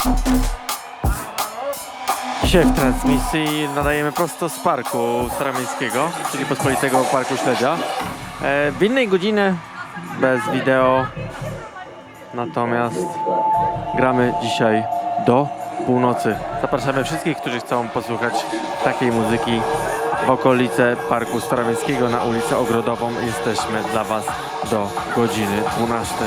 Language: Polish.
Dzisiaj w transmisji nadajemy prosto z Parku Staromiejskiego, czyli Pospolitego Parku Śledzia. W innej godzinie, bez wideo, natomiast gramy dzisiaj do północy. Zapraszamy wszystkich, którzy chcą posłuchać takiej muzyki w okolice Parku Staromiejskiego na ulicę Ogrodową. Jesteśmy dla Was do godziny 12.